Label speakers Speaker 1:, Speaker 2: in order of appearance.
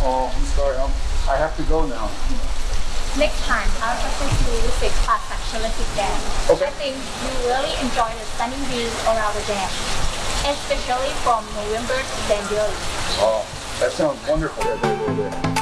Speaker 1: Oh, I'm sorry. I have to go now.
Speaker 2: Next time, I'll take you to visit Pasak Chalasic Dam.
Speaker 1: Okay.
Speaker 2: I think you really enjoy the stunning views around the dam, especially from November to January.
Speaker 1: Oh, that sounds wonderful.